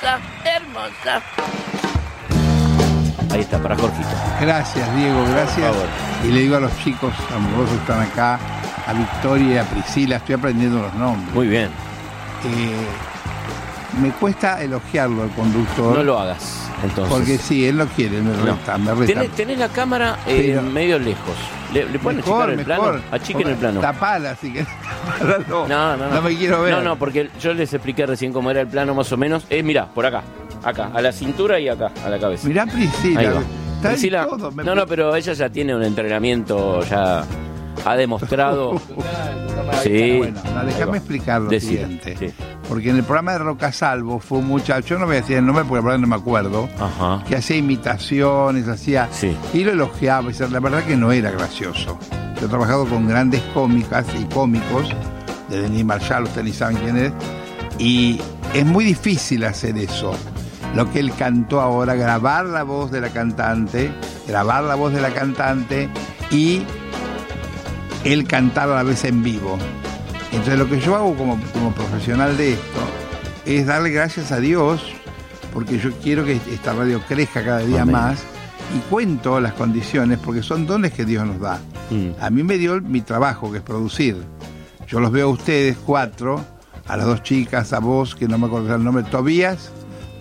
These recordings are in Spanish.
hermosa, hermosa. Ahí está, para Jorgito. Gracias, Diego, gracias. Y le digo a los chicos amorosos que están acá, a Victoria y a Priscila, estoy aprendiendo los nombres. Muy bien. Me cuesta elogiarlo al conductor. No lo hagas, entonces. Porque sí, él no quiere, me reta. Tenés la cámara medio lejos. ¿Le pueden achicar el plano? Achiquen el plano. Tapala, así que no me quiero ver. No, porque yo les expliqué recién cómo era el plano más o menos. Mirá, por acá, a la cintura y acá, a la cabeza. Mirá Priscila. Priscila, no, pero ella ya tiene un entrenamiento, ya ha demostrado. Sí. Bueno, déjame explicar lo siguiente. Sí. Porque en el programa de Rocasalvo fue un muchacho, yo no voy a decir el nombre porque no me acuerdo, que hacía imitaciones, y lo elogiaba, y la verdad que no era gracioso. Yo he trabajado con grandes cómicas y cómicos, de Denis Marshall, ustedes ni saben quién es, y es muy difícil hacer eso. Lo que él cantó ahora, grabar la voz de la cantante y él cantar a la vez en vivo. Entonces lo que yo hago como profesional de esto es darle gracias a Dios, porque yo quiero que esta radio crezca cada día más, y cuento las condiciones porque son dones que Dios nos da. A mí me dio mi trabajo, que es producir. Yo los veo a ustedes 4, a las 2 chicas, a vos, que no me acuerdo el nombre, Tobías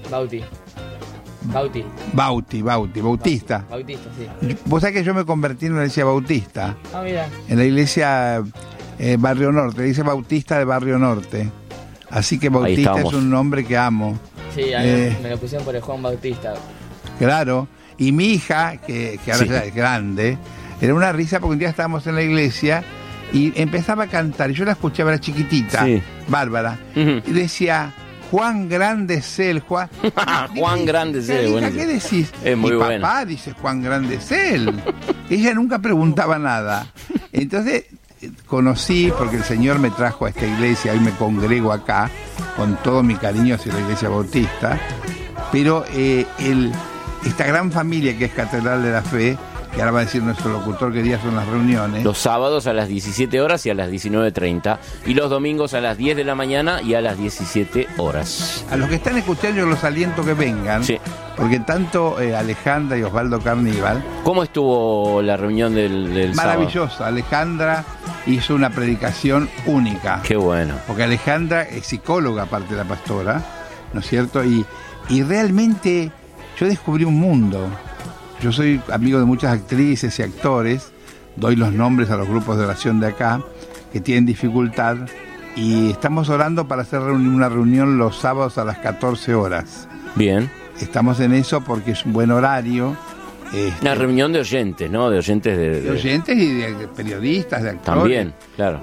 Bautista. Bautista, sí. Vos sabés que yo me convertí en una iglesia bautista. Mira. En la iglesia Barrio Norte, la iglesia Bautista de Barrio Norte. Así que Bautista es un nombre que amo. Sí, a mí me lo pusieron por el Juan Bautista. Claro. Y mi hija, que ahora ya es grande, era una risa porque un día estábamos en la iglesia y empezaba a cantar. Y yo la escuchaba, era chiquitita, Bárbara, y decía: Juan Grandecel, Juan. Juan Grandecel, bueno. ¿Qué decís? Es muy bueno. Mi papá dice Juan Grandecel. Ella nunca preguntaba nada. Entonces conocí, porque el Señor me trajo a esta iglesia, hoy me congrego acá con todo mi cariño hacia la iglesia bautista, pero esta gran familia que es Catedral de la Fe, que ahora va a decir nuestro locutor qué días son las reuniones. Los sábados a las 17 horas y a las 19:30. Y los domingos a las 10 de la mañana y a las 17 horas. A los que están escuchando yo los aliento que vengan. Sí. Porque tanto Alejandra y Osvaldo Carníbal... ¿Cómo estuvo la reunión del maravillosa, sábado? Alejandra hizo una predicación única. Qué bueno. Porque Alejandra es psicóloga, aparte de la pastora, ¿no es cierto? Y realmente yo descubrí un mundo. Yo soy amigo de muchas actrices y actores, doy los nombres a los grupos de oración de acá que tienen dificultad, y estamos orando para hacer una reunión los sábados a las 14 horas. Bien. Estamos en eso porque es un buen horario. Una reunión de oyentes, ¿no? De oyentes de oyentes y de periodistas, de actores. También, claro.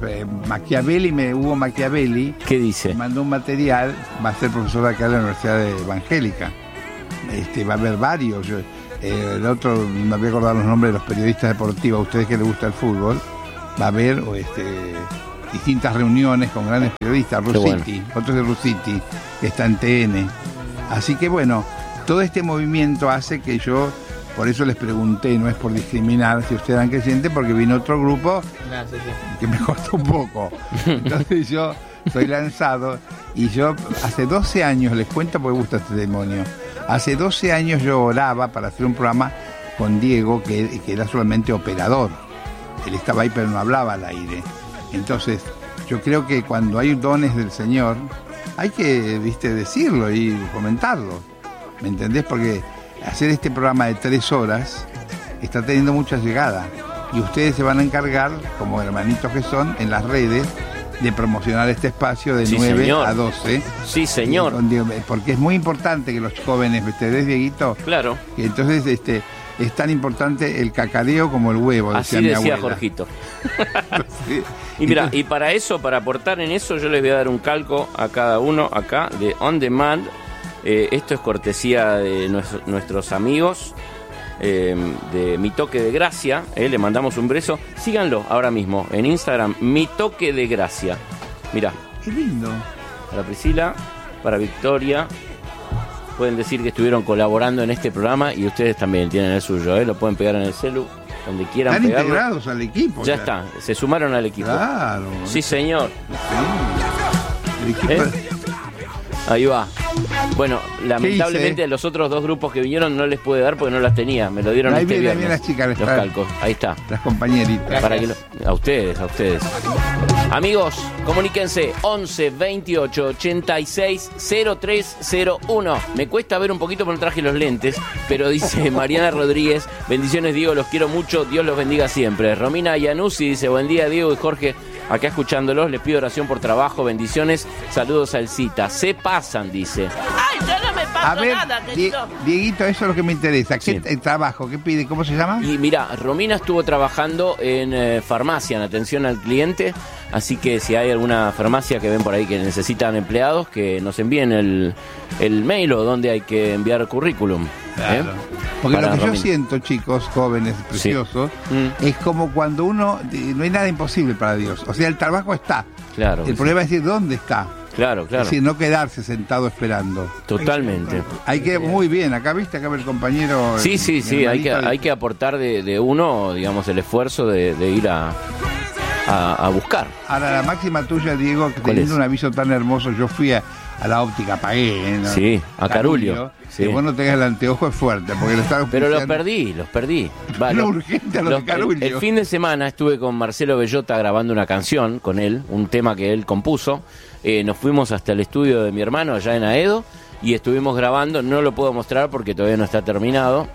Hugo Machiavelli. ¿Qué dice? Mandó un material, va a ser profesor acá de la Universidad Evangélica. Va a haber varios. El otro, no me voy a acordar los nombres de los periodistas deportivos, a ustedes que les gusta el fútbol, va a haber distintas reuniones con grandes periodistas. Rusiti, otro es de Rusiti, que está en TN. Así que bueno, todo este movimiento hace que yo, por eso les pregunté, no es por discriminar si ustedes eran creyentes, porque vino otro grupo que me costó un poco. Entonces yo soy lanzado, y yo hace 12 años, les cuento porque me gusta este testimonio, hace 12 años yo oraba para hacer un programa con Diego que era solamente operador. Él estaba ahí pero no hablaba al aire. Entonces yo creo que cuando hay dones del Señor hay que, decirlo y comentarlo. ¿Me entendés? Porque hacer este programa de 3 horas está teniendo mucha llegada. Y ustedes se van a encargar, como hermanitos que son, en las redes, de promocionar este espacio de 9 a 12. Sí, señor. Porque es muy importante que los jóvenes, ¿ves, Dieguito? Claro. Y entonces es tan importante el cacareo como el huevo, así decía Jorgito. Sí. Y mira, y para eso, para aportar en eso, yo les voy a dar un calco a cada uno acá de On Demand. Esto es cortesía de nuestros amigos de Mi Toque de Gracia. Le mandamos un beso. Síganlo ahora mismo en Instagram, Mi Toque de Gracia. Mirá. Qué lindo. Para Priscila, para Victoria. Pueden decir que estuvieron colaborando en este programa, y ustedes también tienen el suyo, lo pueden pegar en el celu, donde quieran pegarlo. Están integrados al equipo. Ya está, se sumaron al equipo. Claro. Sí, señor. El equipo... Ahí va. Bueno, lamentablemente a los otros dos grupos que vinieron no les pude dar porque no las tenía. Me lo dieron ahí este viene, viernes. las chicas, los calcos. Ahí está. Las compañeritas. Para que a ustedes. Amigos, comuníquense 11 28 86 0301. Me cuesta ver un poquito porque no traje los lentes, pero dice Mariana Rodríguez, bendiciones Diego, los quiero mucho, Dios los bendiga siempre. Romina Iannuzzi dice, buen día Diego y Jorge, acá escuchándolos, les pido oración por trabajo, bendiciones, saludos al Cita. Se pasan, dice. Ay, yo no me paso a ver, nada, querido. Dieguito, eso es lo que me interesa. ¿Qué Sí. trabajo? ¿Qué pide? ¿Cómo se llama? Y mira, Romina estuvo trabajando en farmacia, en atención al cliente, así que si hay alguna farmacia que ven por ahí que necesitan empleados, que nos envíen el mail o donde hay que enviar currículum. Claro. Porque Para lo que Romina. yo siento, chicos, jóvenes, preciosos, es como cuando uno, no hay nada imposible para Dios. O sea, el trabajo está. Claro. El problema es decir, ¿dónde está? Claro, Es claro. decir, no quedarse sentado esperando. Totalmente. Hay que, muy bien, acá viste, acá ve el compañero. Sí, mi hay hermanito, que aportar de uno, digamos, el esfuerzo de ir a buscar. Ahora, la máxima tuya, Diego, que ¿Cuál teniendo es? un aviso tan hermoso, yo fui a la óptica, pagué, ¿no? Sí, a Carulio. Sí. Que vos no tengas el anteojo es fuerte, porque lo estaba Pero los auspiciando. perdí. Va, Lo urgente a los de Carulio. el fin de semana estuve con Marcelo Bellota grabando una canción con él, un tema que él compuso. Nos fuimos hasta el estudio de mi hermano allá en Aedo y estuvimos grabando. No lo puedo mostrar porque todavía no está terminado,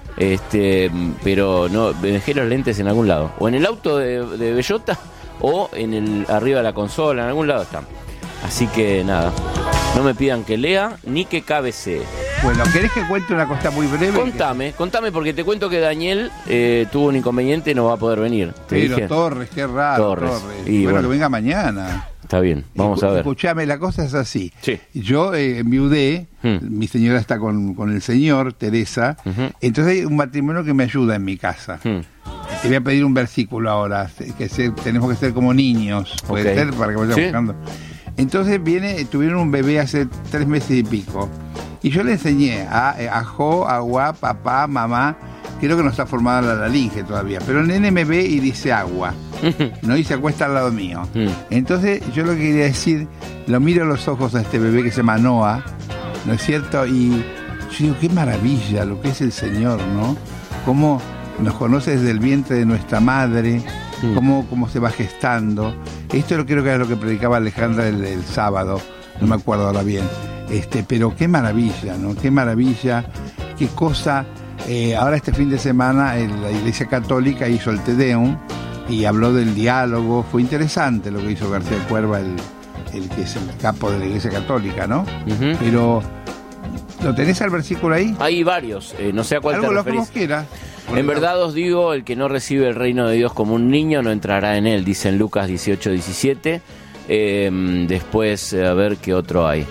pero no, me dejé los lentes en algún lado. O en el auto de Bellota o arriba de la consola, en algún lado están. Así que nada, no me pidan que lea ni que cabecee. Bueno, ¿querés que cuente una cosa muy breve? Contame, porque te cuento que Daniel tuvo un inconveniente y no va a poder venir. Te Pero dije. Torres, qué raro, Torres. Torres. Y bueno, bueno. que venga mañana. Está bien, vamos a ver. Escuchame, la cosa es así. Sí. Yo enviudé, mi señora está con el señor, Teresa, entonces hay un matrimonio que me ayuda en mi casa. Te voy a pedir un versículo ahora, tenemos que ser como niños, puede Ok. ser, para que vayamos Sí. buscando. Entonces tuvieron un bebé hace 3 meses y pico, y yo le enseñé a Jo, agua, papá, mamá, creo que no está formada la laringe todavía, pero el nene me ve y dice agua, no dice acuesta al lado mío. Entonces yo lo que quería decir, lo miro a los ojos a este bebé que se llama Noah, ¿no es cierto? Y yo digo, qué maravilla lo que es el Señor, ¿no? Cómo nos conoce desde el vientre de nuestra madre, cómo se va gestando. Esto creo que era lo que predicaba Alejandra el sábado, no me acuerdo ahora bien. Pero qué maravilla, ¿no? Qué maravilla, qué cosa. Ahora este fin de semana la Iglesia Católica hizo el Te Deum y habló del diálogo. Fue interesante lo que hizo García Cuerva, el que es el capo de la Iglesia Católica, ¿no? Pero, ¿lo tenés al versículo ahí? Hay varios, no sé a cuál te Algo lo que referís. vos quieras. En verdad os digo, el que no recibe el reino de Dios como un niño no entrará en él, dice en Lucas 18:17. Después, a ver qué otro hay.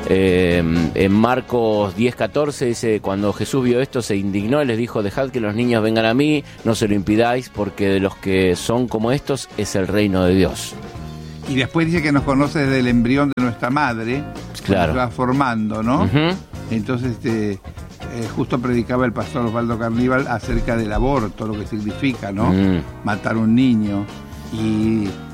En Marcos 10:14 dice, cuando Jesús vio esto se indignó y les dijo, dejad que los niños vengan a mí, no se lo impidáis, porque de los que son como estos es el reino de Dios. Y después dice que nos conoce desde el embrión de nuestra madre, Claro. se va formando, ¿no? Ujú. Entonces, justo predicaba el pastor Osvaldo Carníbal acerca del aborto, lo que significa, ¿no? Matar un niño. Y